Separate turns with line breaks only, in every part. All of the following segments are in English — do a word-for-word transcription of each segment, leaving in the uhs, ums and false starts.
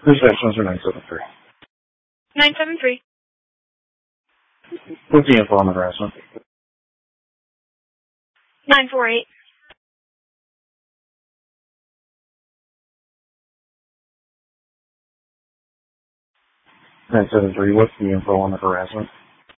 Dispatch answer nine seven three.
nine seven three.
What's the info on the harassment?
nine four eight.
nine seven three, what's the info on the harassment?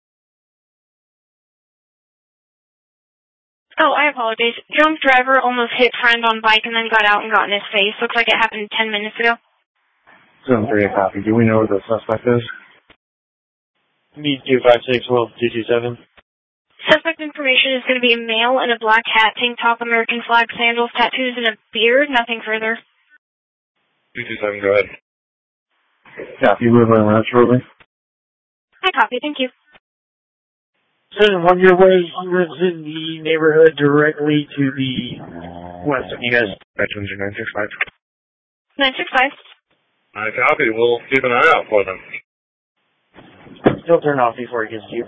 Oh, I apologize. Drunk driver almost hit friend on bike and then got out and got in his face. Looks like it happened ten minutes ago.
seven three, a copy. Do we know who the suspect is?
Need two five six, well, two two seven.
Suspect information is going to be a male in a black hat, tank top, American flag, sandals, tattoos, and a beard. Nothing further.
two two seven, go ahead.
Copy, move on that shortly.
I copy, thank you.
Citizen one, your way, you're in the neighborhood directly to the west of you guys.
Veterans nine six five.
nine six five.
I copy. We'll keep an eye out for them.
Still turn off before it gets to you.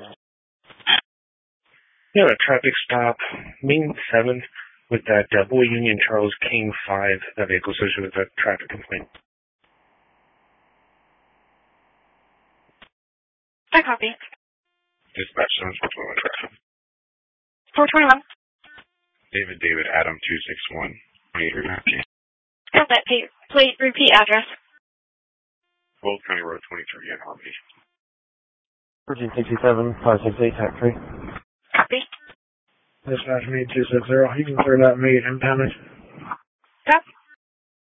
Yeah, a traffic stop, Main seventh, with that uh, Boy Union Charles King five, that vehicle associated with that traffic complaint.
I copy.
Dispatch seven four twenty-one traffic.
four twenty-one.
David David Adam two six one.
Got that pay, plate, repeat address.
Old County Road twenty-three in Harvey.
Virgin sixty-seven, five six eight, tax three.
Copy.
Dispatch me two six zero. You can clear that meet impounded.
Copy.